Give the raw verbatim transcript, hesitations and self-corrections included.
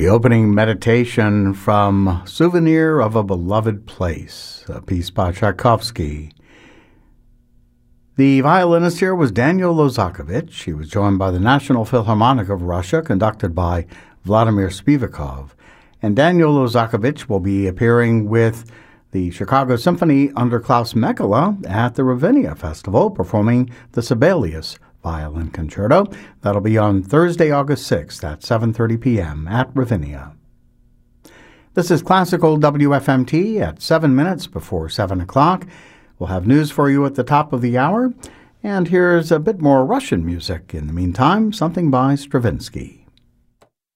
The opening meditation from Souvenir of a Beloved Place, a piece by Tchaikovsky. The violinist here was Daniel Lozakovich. He was joined by the National Philharmonic of Russia, conducted by Vladimir Spivakov. And Daniel Lozakovich will be appearing with the Chicago Symphony under Klaus Mekela at the Ravinia Festival, performing the Sibelius Violin Concerto. That'll be on Thursday, August sixth at seven thirty p.m. at Ravinia. This is Classical W F M T at seven minutes before seven o'clock. We'll have news for you at the top of the hour. And here's a bit more Russian music in the meantime, something by Stravinsky.